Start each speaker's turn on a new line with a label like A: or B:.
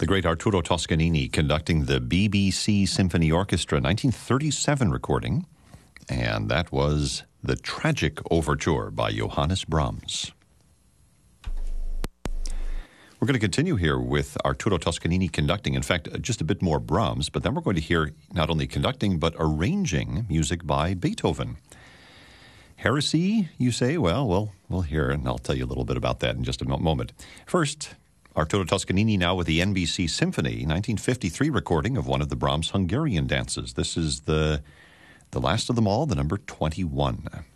A: The great Arturo Toscanini conducting the BBC Symphony Orchestra 1937 recording, and that was The Tragic Overture by Johannes Brahms. We're going to continue here with Arturo Toscanini conducting, in fact, just a bit more Brahms, but then we're going to hear not only conducting, but arranging music by Beethoven. Heresy, you say? Well, we'll hear, and I'll tell you a little bit about that in just a moment. First, Arturo Toscanini now with the NBC Symphony, 1953 recording of one of the Brahms Hungarian dances. This is the last of them all, the number 21.